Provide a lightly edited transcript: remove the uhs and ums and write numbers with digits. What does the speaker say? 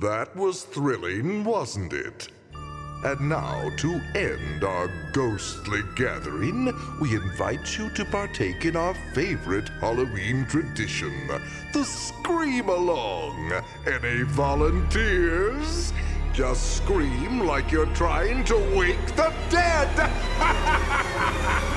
That was thrilling, wasn't it? And now, to end our ghostly gathering, we invite you to partake in our favorite Halloween tradition, the Scream Along. Any volunteers? Just scream like you're trying to wake the dead!